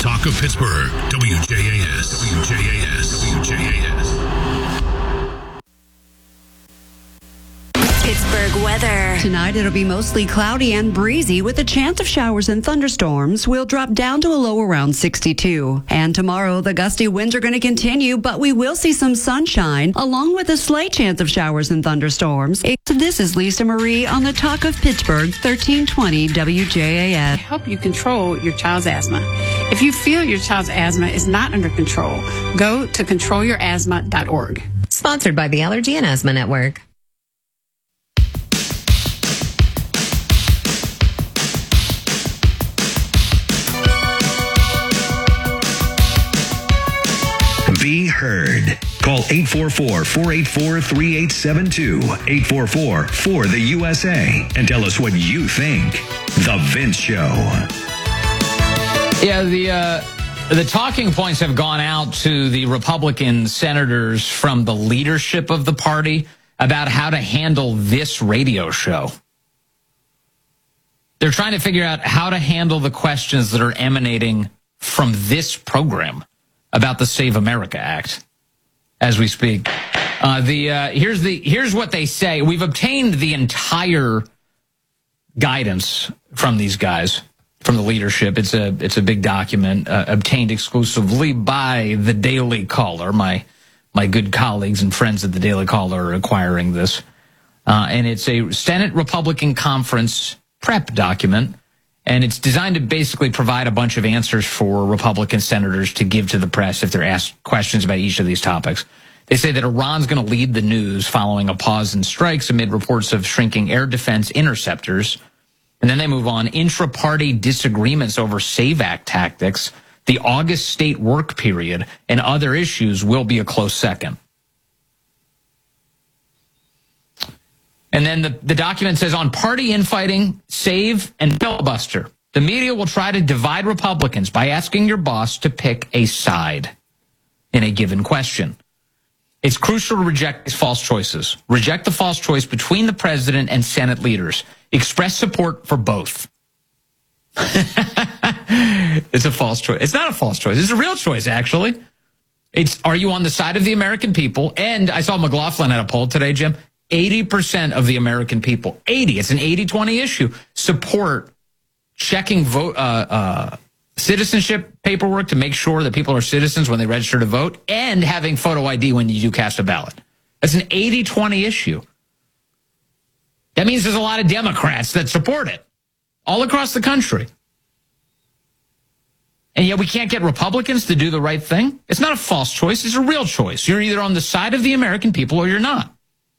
Talk of Pittsburgh, WJAS, WJAS, WJAS. Pittsburgh weather. Tonight it'll be mostly cloudy and breezy with a chance of showers and thunderstorms. We'll drop down to a low around 62. And tomorrow the gusty winds are going to continue, but we will see some sunshine along with a slight chance of showers and thunderstorms. This is Lisa Marie on the Talk of Pittsburgh, 1320 WJAS. Help you control your child's asthma. If you feel your child's asthma is not under control, go to controlyourasthma.org. Sponsored by the Allergy and Asthma Network. Be heard. Call 844-484-3872, 844-4-the-USA, and tell us what you think. The Vince Show. Yeah, the talking points have gone out to the Republican senators from the leadership of the party about how to handle this radio show. They're trying to figure out how to handle the questions that are emanating from this program about the Save America Act as we speak. Here's what they say. We've obtained the entire guidance from these guys, from the leadership. It's a big document obtained exclusively by the Daily Caller. My good colleagues and friends at the Daily Caller are acquiring this. And it's a Senate Republican Conference prep document. And it's designed to basically provide a bunch of answers for Republican senators to give to the press if they're asked questions about each of these topics. They say that Iran's going to lead the news following a pause in strikes amid reports of shrinking air defense interceptors. And then they move on. Intra-party disagreements over SAVE Act tactics, the August state work period, and other issues will be a close second. And then the document says, on party infighting, save, and filibuster, the media will try to divide Republicans by asking your boss to pick a side in a given question. It's crucial to reject these false choices. Reject the false choice between the president and Senate leaders. Express support for both. It's a false choice. It's not a false choice. It's a real choice, actually. Are you on the side of the American people? And I saw McLaughlin had a poll today, Jim. 80% of the American people, 80, it's an 80-20 issue, support checking vote citizenship paperwork to make sure that people are citizens when they register to vote and having photo ID when you do cast a ballot. That's an 80-20 issue. That means there's a lot of Democrats that support it all across the country. And yet we can't get Republicans to do the right thing. It's not a false choice. It's a real choice. You're either on the side of the American people or you're not.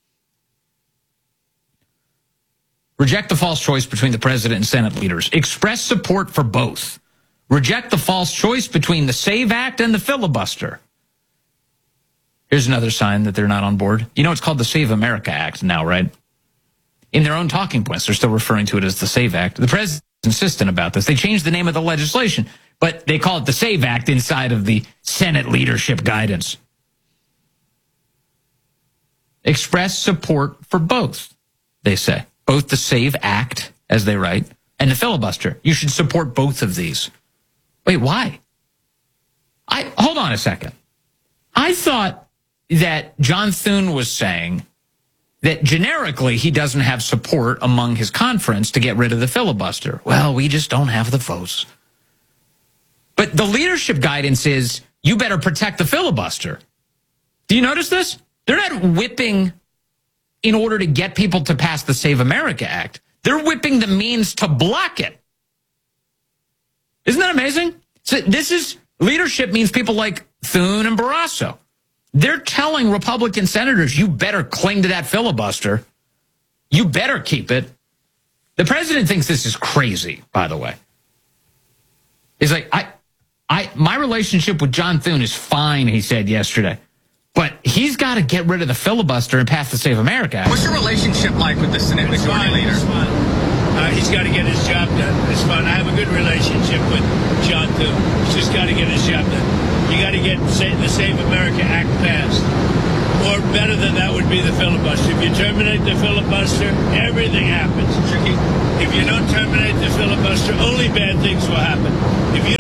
Reject the false choice between the president and Senate leaders. Express support for both. Reject the false choice between the SAVE Act and the filibuster. Here's another sign that they're not on board. You know, it's called the Save America Act now, right? In their own talking points, they're still referring to it as the SAVE Act. The president's insistent about this. They changed the name of the legislation, but they call it the SAVE Act inside of the Senate leadership guidance. Express support for both, they say. Both the SAVE Act, as they write, and the filibuster. You should support both of these. Wait, why? Hold on a second. I thought that John Thune was saying that generically he doesn't have support among his conference to get rid of the filibuster. Well, we just don't have the votes. But the leadership guidance is you better protect the filibuster. Do you notice this? They're not whipping in order to get people to pass the Save America Act. They're whipping the means to block it. Isn't that amazing? So leadership means people like Thune and Barrasso. They're telling Republican senators, you better cling to that filibuster. You better keep it. The president thinks this is crazy, by the way. He's like, my relationship with John Thune is fine, he said yesterday. But he's got to get rid of the filibuster and pass the Save America Act. What's your relationship like with the Senate Majority Leader? It's fine. He's got to get his job done. It's fine. I have a good relationship with John Thune. He's just got to get his job done. You got to get the Save America Act passed. Or better than that would be the filibuster. If you terminate the filibuster, everything happens. If you don't terminate the filibuster, only bad things will happen. If you don't terminate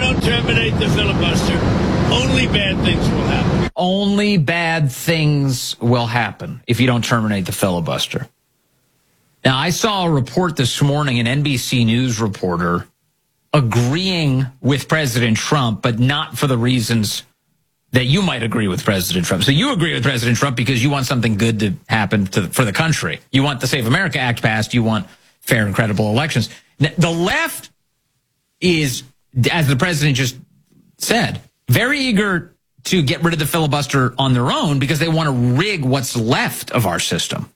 terminate the filibuster, only bad things will happen. Only bad things will happen if you don't terminate the filibuster. Now, I saw a report this morning, an NBC News reporter agreeing with President Trump, but not for the reasons that you might agree with President Trump. So you agree with President Trump because you want something good to happen for the country. You want the Save America Act passed. You want fair and credible elections. Now, the left is, as the president just said, very eager to get rid of the filibuster on their own because they want to rig what's left of our system.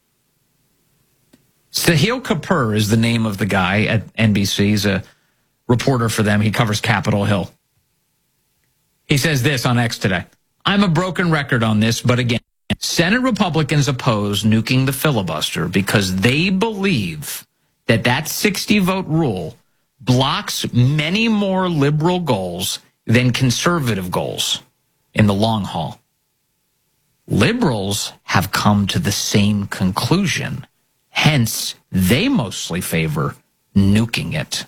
Sahil Kapoor is the name of the guy at NBC. He's a reporter for them. He covers Capitol Hill. He says this on X today. I'm a broken record on this, but again, Senate Republicans oppose nuking the filibuster because they believe that 60-vote rule blocks many more liberal goals than conservative goals in the long haul. Liberals have come to the same conclusion. Hence, they mostly favor nuking it.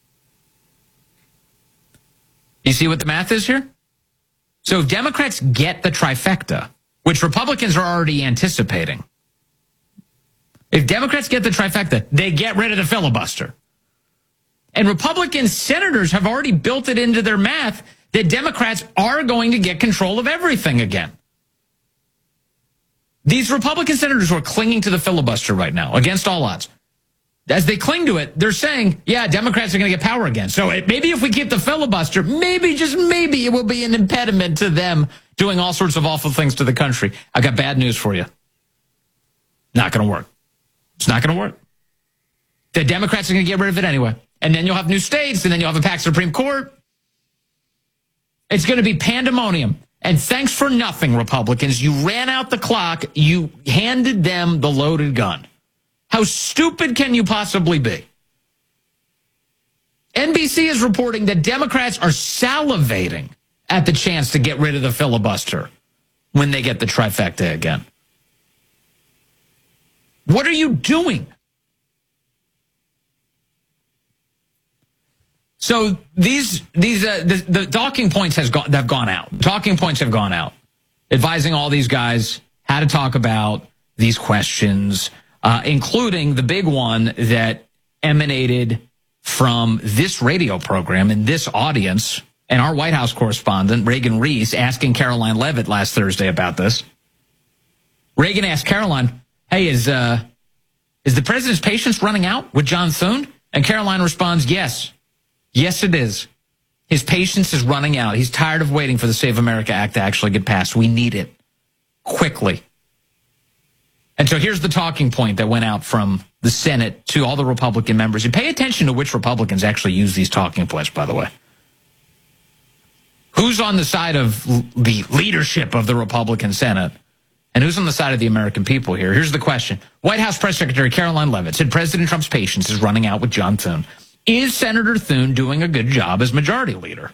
You see what the math is here? So if Democrats get the trifecta, which Republicans are already anticipating, if Democrats get the trifecta, they get rid of the filibuster. And Republican senators have already built it into their math that Democrats are going to get control of everything again. These Republican senators who are clinging to the filibuster right now, against all odds, as they cling to it, they're saying, yeah, Democrats are going to get power again. So maybe if we keep the filibuster, maybe, just maybe, it will be an impediment to them doing all sorts of awful things to the country. I got bad news for you. Not going to work. It's not going to work. The Democrats are going to get rid of it anyway. And then you'll have new states, and then you'll have a packed Supreme Court. It's going to be pandemonium. And thanks for nothing, Republicans. You ran out the clock. You handed them the loaded gun. How stupid can you possibly be? NBC is reporting that Democrats are salivating at the chance to get rid of the filibuster when they get the trifecta again. What are you doing? So the talking points have gone out. Talking points have gone out, advising all these guys how to talk about these questions, including the big one that emanated from this radio program and this audience, and our White House correspondent, Reagan Reese, asking Caroline Leavitt last Thursday about this. Reagan asked Caroline, hey, is the president's patience running out with John Thune? And Caroline responds, yes. Yes, it is. His patience is running out. He's tired of waiting for the Save America Act to actually get passed. We need it quickly. And so here's the talking point that went out from the Senate to all the Republican members. And pay attention to which Republicans actually use these talking points, by the way. Who's on the side of the leadership of the Republican Senate? And who's on the side of the American people here? Here's the question. White House Press Secretary Caroline Leavitt said President Trump's patience is running out with John Thune. Is Senator Thune doing a good job as majority leader?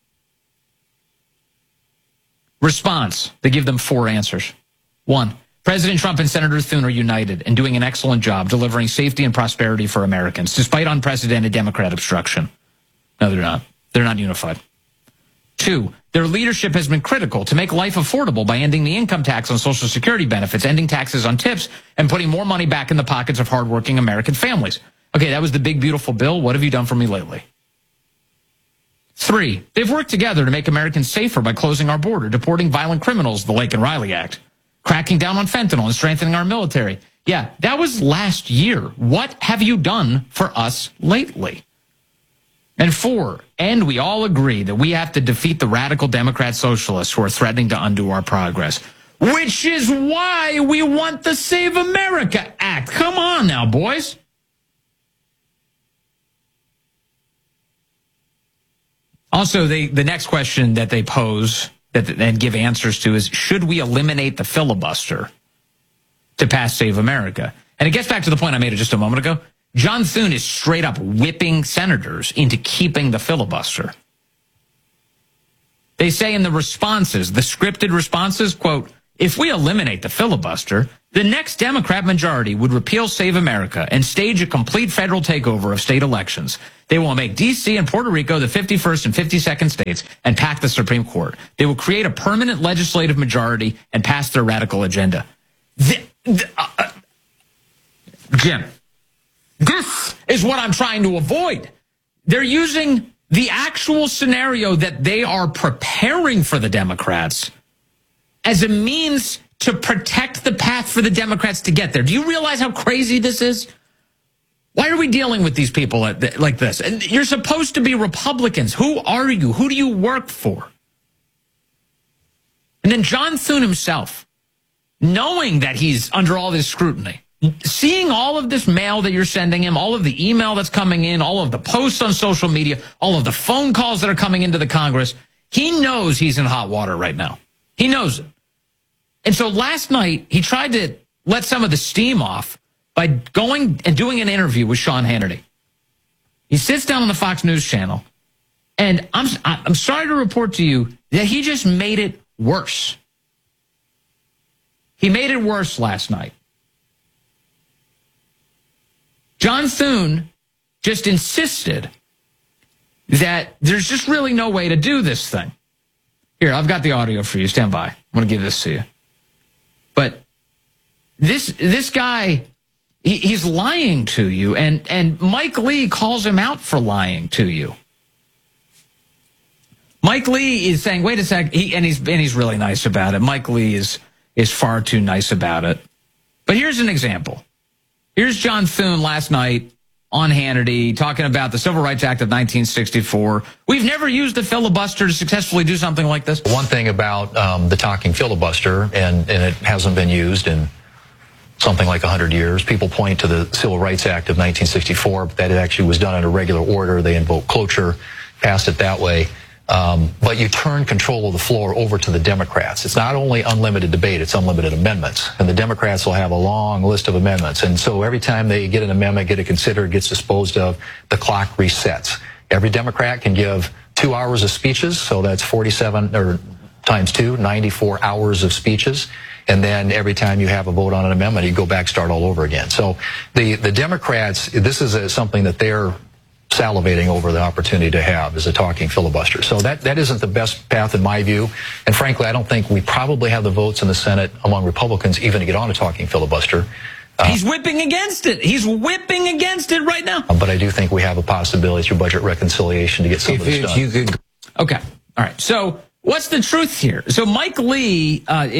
Response. They give them 4 answers. 1. President Trump and Senator Thune are united and doing an excellent job delivering safety and prosperity for Americans, despite unprecedented Democrat obstruction. No, they're not. They're not unified. 2. Their leadership has been critical to make life affordable by ending the income tax on Social Security benefits, ending taxes on tips, and putting more money back in the pockets of hardworking American families. Okay, that was the big, beautiful bill. What have you done for me lately? 3, they've worked together to make Americans safer by closing our border, deporting violent criminals, the Lake and Riley Act, cracking down on fentanyl and strengthening our military. Yeah, that was last year. What have you done for us lately? And 4, and we all agree that we have to defeat the radical Democrat socialists who are threatening to undo our progress, which is why we want the Save America Act. Come on now, boys. Also, the next question that they pose and give answers to is, should we eliminate the filibuster to pass Save America? And it gets back to the point I made just a moment ago. John Thune is straight up whipping senators into keeping the filibuster. They say in the responses, the scripted responses, quote, if we eliminate the filibuster, the next Democrat majority would repeal Save America and stage a complete federal takeover of state elections. They will make D.C. and Puerto Rico the 51st and 52nd states and pack the Supreme Court. They will create a permanent legislative majority and pass their radical agenda. Jim, this is what I'm trying to avoid. They're using the actual scenario that they are preparing for the Democrats as a means to protect the path for the Democrats to get there. Do you realize how crazy this is? Why are we dealing with these people like this? And you're supposed to be Republicans. Who are you? Who do you work for? And then John Thune himself, knowing that he's under all this scrutiny, seeing all of this mail that you're sending him, all of the email that's coming in, all of the posts on social media, all of the phone calls that are coming into the Congress, he knows he's in hot water right now. He knows it. And so last night, he tried to let some of the steam off by going and doing an interview with Sean Hannity. He sits down on the Fox News channel, and I'm sorry to report to you that he just made it worse. He made it worse last night. John Thune just insisted that there's just really no way to do this thing. Here, I've got the audio for you. Stand by. I'm going to give this to you. But this guy, he's lying to you, and Mike Lee calls him out for lying to you. Mike Lee is saying, wait a sec, and he's really nice about it. Mike Lee is far too nice about it. But here's an example. Here's John Thune last night on Hannity talking about the Civil Rights Act of 1964. We've never used the filibuster to successfully do something like this. One thing about the talking filibuster, and it hasn't been used in something like 100 years. People point to the Civil Rights Act of 1964, but that it actually was done in a regular order. They invoked cloture, passed it that way. But you turn control of the floor over to the Democrats. It's not only unlimited debate, it's unlimited amendments. And the Democrats will have a long list of amendments. And so every time they get an amendment, get it considered, gets disposed of, the clock resets. Every Democrat can give 2 hours of speeches, so that's 47 or times 2, 94 hours of speeches. And then every time you have a vote on an amendment, you go back, start all over again. So the Democrats, this is something that they're salivating over the opportunity to have is a talking filibuster. So that isn't the best path in my view. And frankly, I don't think we probably have the votes in the Senate among Republicans even to get on a talking filibuster. He's whipping against it. He's whipping against it right now. But I do think we have a possibility through budget reconciliation to get some of this done. Okay. All right. So what's the truth here? So Mike Lee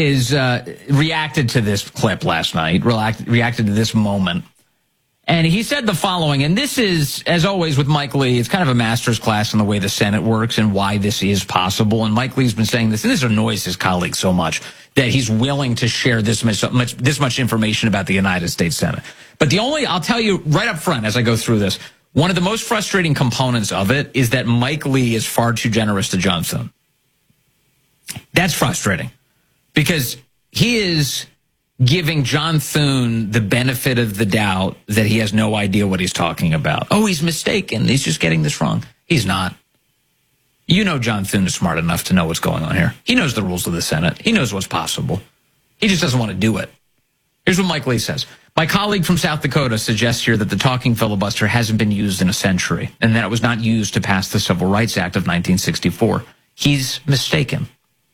reacted to this clip last night, reacted to this moment. And he said the following, and this is, as always with Mike Lee, it's kind of a master's class in the way the Senate works and why this is possible. And Mike Lee's been saying this, and this annoys his colleagues so much that he's willing to share this much information about the United States Senate. But I'll tell you right up front as I go through this, one of the most frustrating components of it is that Mike Lee is far too generous to John Thune. That's frustrating because he is giving John Thune the benefit of the doubt that he has no idea what he's talking about. Oh, he's mistaken. He's just getting this wrong. He's not. You know John Thune is smart enough to know what's going on here. He knows the rules of the Senate. He knows what's possible. He just doesn't want to do it. Here's what Mike Lee says. My colleague from South Dakota suggests here that the talking filibuster hasn't been used in a century and that it was not used to pass the Civil Rights Act of 1964. He's mistaken.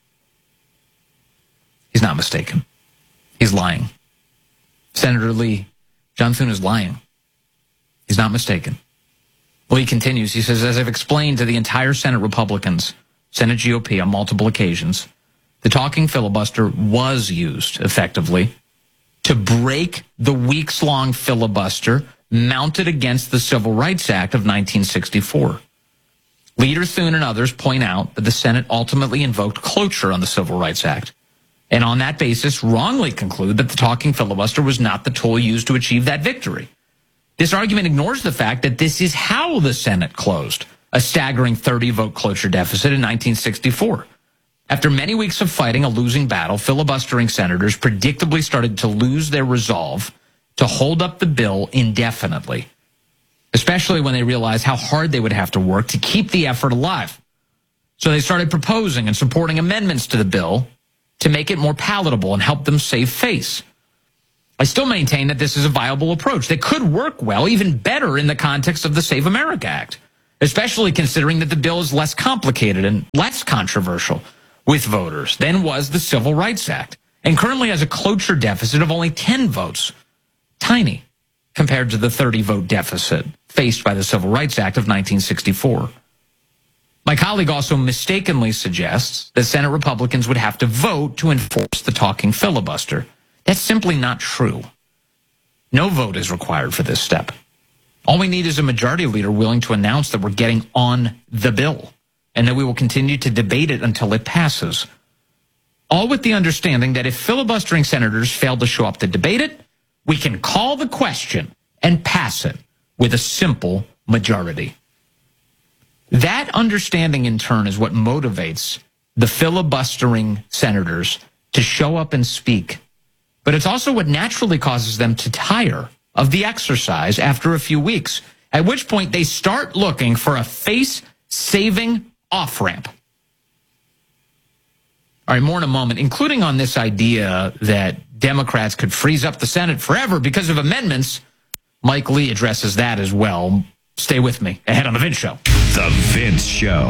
He's not mistaken. He's lying. Senator Lee, John Thune is lying. He's not mistaken. Well, he continues. He says, as I've explained to the entire Senate Republicans, Senate GOP on multiple occasions, the talking filibuster was used effectively to break the weeks-long filibuster mounted against the Civil Rights Act of 1964. Leader Thune and others point out that the Senate ultimately invoked cloture on the Civil Rights Act, and on that basis wrongly conclude that the talking filibuster was not the tool used to achieve that victory. This argument ignores the fact that this is how the Senate closed a staggering 30-vote cloture deficit in 1964. After many weeks of fighting a losing battle, filibustering senators predictably started to lose their resolve to hold up the bill indefinitely, especially when they realized how hard they would have to work to keep the effort alive. So they started proposing and supporting amendments to the bill to make it more palatable and help them save face. I still maintain that this is a viable approach that could work well, even better in the context of the Save America Act, especially considering that the bill is less complicated and less controversial with voters than was the Civil Rights Act, and currently has a cloture deficit of only 10 votes. Tiny compared to the 30-vote deficit faced by the Civil Rights Act of 1964. My colleague also mistakenly suggests that Senate Republicans would have to vote to enforce the talking filibuster. That's simply not true. No vote is required for this step. All we need is a majority leader willing to announce that we're getting on the bill and that we will continue to debate it until it passes. All with the understanding that if filibustering senators fail to show up to debate it, we can call the question and pass it with a simple majority. That understanding, in turn, is what motivates the filibustering senators to show up and speak. But it's also what naturally causes them to tire of the exercise after a few weeks, at which point they start looking for a face-saving off-ramp. All right, more in a moment, including on this idea that Democrats could freeze up the Senate forever because of amendments. Mike Lee addresses that as well. Stay with me ahead on The Vince Show. The Vince Show.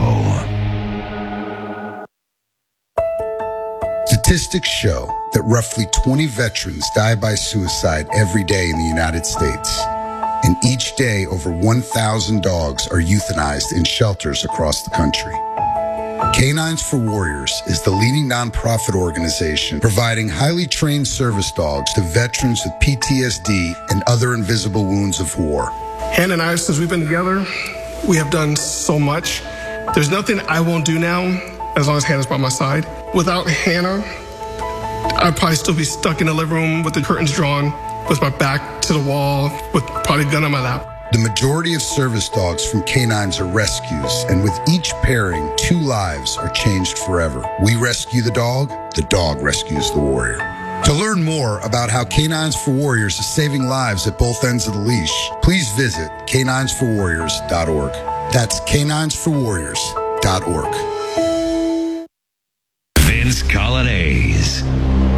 Statistics show that roughly 20 veterans die by suicide every day in the United States. And each day, over 1,000 dogs are euthanized in shelters across the country. Canines for Warriors is the leading nonprofit organization providing highly trained service dogs to veterans with PTSD and other invisible wounds of war. Hannah and I, since we've been together, we have done so much. There's nothing I won't do now as long as Hannah's by my side. Without Hannah, I'd probably still be stuck in the living room with the curtains drawn, with my back to the wall, with probably a gun on my lap. The majority of service dogs from canines are rescues, and with each pairing, 2 lives are changed forever. We rescue the dog rescues the warrior. To learn more about how Canines for Warriors is saving lives at both ends of the leash, please visit caninesforwarriors.org. That's caninesforwarriors.org. Vince Colonnese.